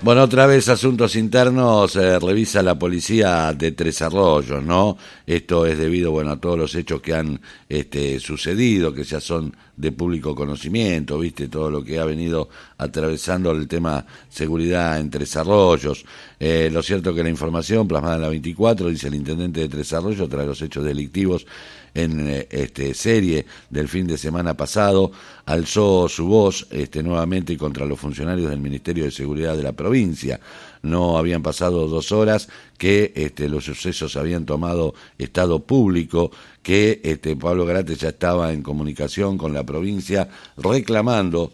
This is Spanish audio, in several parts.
Bueno, otra vez asuntos internos, revisa la policía de Tres Arroyos, ¿no? Esto es debido, bueno, a todos los hechos que han sucedido, que ya son de público conocimiento, ¿viste? Todo lo que ha venido atravesando el tema seguridad en Tres Arroyos. Lo cierto que la información plasmada en la 24, dice el intendente de Tres Arroyos, tras los hechos delictivos en serie del fin de semana pasado, alzó su voz nuevamente contra los funcionarios del Ministerio de Seguridad de la provincia. No habían pasado 2 horas que los sucesos habían tomado estado público, que Pablo Garate ya estaba en comunicación con la provincia reclamando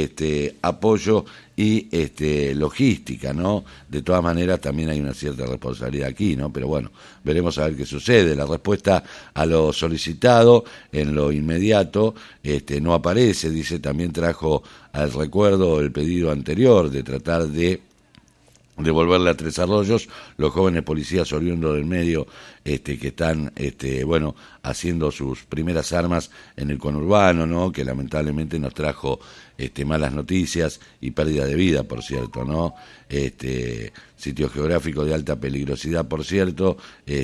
apoyo y logística, ¿no? De todas maneras también hay una cierta responsabilidad aquí, ¿no? Pero bueno, veremos a ver qué sucede. La respuesta a lo solicitado en lo inmediato no aparece, dice, también trajo al recuerdo el pedido anterior de tratar de devolverle a Tres Arroyos los jóvenes policías oriundos del medio que están bueno, haciendo sus primeras armas en el conurbano, ¿no? Que lamentablemente nos trajo malas noticias y pérdida de vida, por cierto, ¿no? Sitio geográfico de alta peligrosidad, por cierto,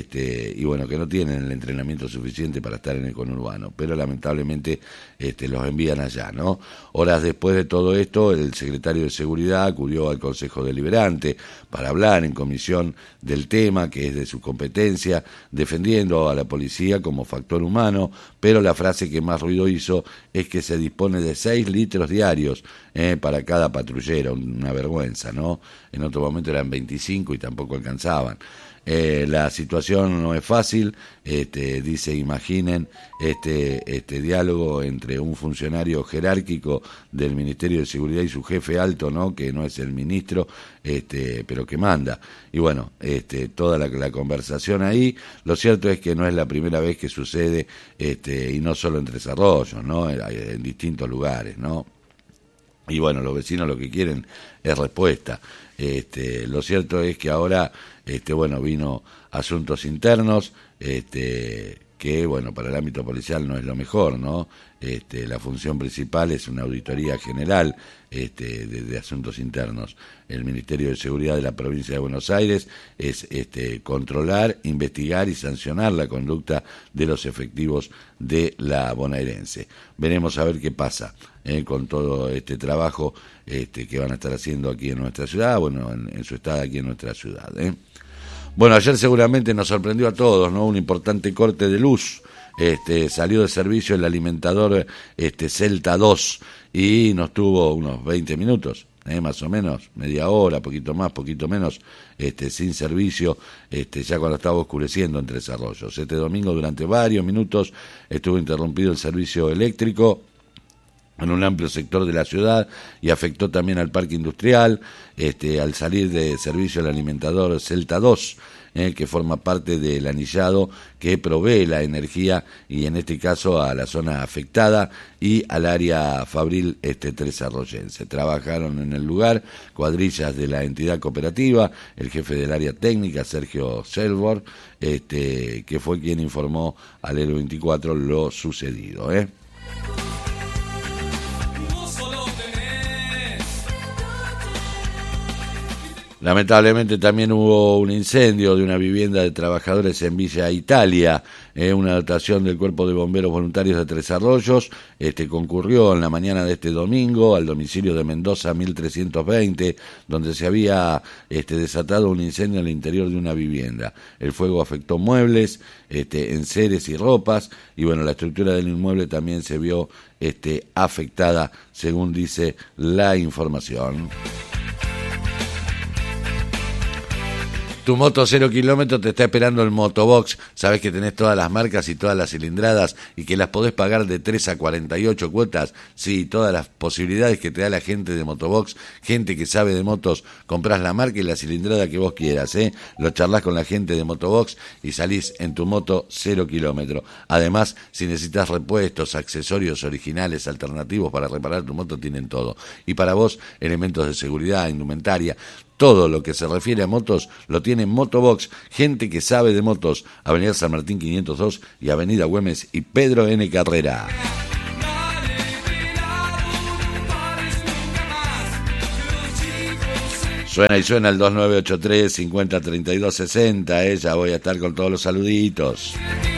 y bueno, que no tienen el entrenamiento suficiente para estar en el conurbano, pero lamentablemente los envían allá, ¿no? Horas después de todo esto, el secretario de Seguridad acudió al Consejo Deliberante para hablar en comisión del tema, que es de su competencia, defendiendo a la policía como factor humano, pero la frase que más ruido hizo es que se dispone de 6 litros diarios para cada patrullero, una vergüenza, ¿no? En otro momento eran 25 y tampoco alcanzaban. La situación no es fácil, dice, imaginen este diálogo entre un funcionario jerárquico del Ministerio de Seguridad y su jefe alto, ¿no? Que no es el ministro, pero que manda. Y bueno, toda la conversación ahí. Lo cierto es que no es la primera vez que sucede, y no solo en Tres Arroyos, ¿no? En distintos lugares, ¿no? Y bueno, los vecinos lo que quieren es respuesta. Lo cierto es que ahora, bueno, vino asuntos internos, que bueno, para el ámbito policial no es lo mejor, ¿no? La función principal es una auditoría general de asuntos internos. El Ministerio de Seguridad de la provincia de Buenos Aires es controlar, investigar y sancionar la conducta de los efectivos de la bonaerense. Veremos a ver qué pasa con todo este trabajo que van a estar haciendo aquí en nuestra ciudad, bueno, en su estado aquí en nuestra ciudad. Bueno, ayer seguramente nos sorprendió a todos, ¿no? Un importante corte de luz. Salió de servicio el alimentador Celta 2 y nos tuvo unos 20 minutos, más o menos, media hora, poquito más, poquito menos, sin servicio, ya cuando estaba oscureciendo en Tres Arroyos. Este domingo durante varios minutos estuvo interrumpido el servicio eléctrico en un amplio sector de la ciudad y afectó también al parque industrial, al salir de servicio el alimentador Celta 2, que forma parte del anillado que provee la energía y en este caso a la zona afectada y al área fabril tresarroyense. Trabajaron en el lugar cuadrillas de la entidad cooperativa, el jefe del área técnica, Sergio Selbor, que fue quien informó al Héroe 24 lo sucedido, Lamentablemente también hubo un incendio de una vivienda de trabajadores en Villa Italia. Una dotación del Cuerpo de Bomberos Voluntarios de Tres Arroyos concurrió en la mañana de este domingo al domicilio de Mendoza 1320, donde se había desatado un incendio en el interior de una vivienda. El fuego afectó muebles, enseres y ropas, y bueno, la estructura del inmueble también se vio afectada, según dice la información. Tu moto 0 kilómetros te está esperando el Motobox. Sabes que tenés todas las marcas y todas las cilindradas y que las podés pagar de 3 a 48 cuotas. Sí, todas las posibilidades que te da la gente de Motobox, gente que sabe de motos. Comprás la marca y la cilindrada que vos quieras, Lo charlás con la gente de Motobox y salís en tu moto 0 kilómetros. Además, si necesitas repuestos, accesorios originales, alternativos para reparar tu moto, tienen todo. Y para vos, elementos de seguridad, indumentaria, todo lo que se refiere a motos lo tiene Motobox, gente que sabe de motos. Avenida San Martín 502 y Avenida Güemes y Pedro N. Carrera. Suena y suena el 2983-503260, ya voy a estar con todos los saluditos.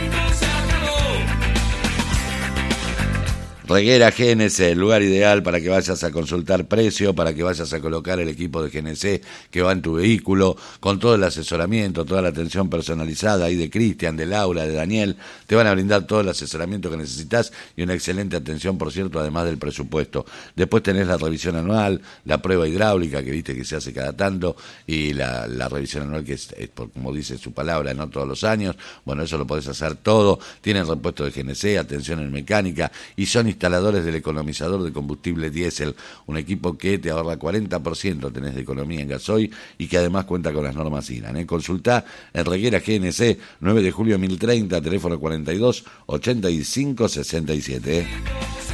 Reguera GNC, el lugar ideal para que vayas a consultar precio, para que vayas a colocar el equipo de GNC que va en tu vehículo, con todo el asesoramiento, toda la atención personalizada ahí de Cristian, de Laura, de Daniel. Te van a brindar todo el asesoramiento que necesitas y una excelente atención, por cierto, además del presupuesto. Después tenés la revisión anual, la prueba hidráulica, que viste que se hace cada tanto, y la revisión anual que es como dice su palabra, no todos los años. Bueno, eso lo podés hacer todo. Tienen repuesto de GNC, atención en mecánica, y son instaladores del economizador de combustible diésel, un equipo que te ahorra 40%, tenés de economía en gasoil y que además cuenta con las normas IRAN. Consultá en Reguera GNC, 9 de julio 1030, teléfono 42 85 67.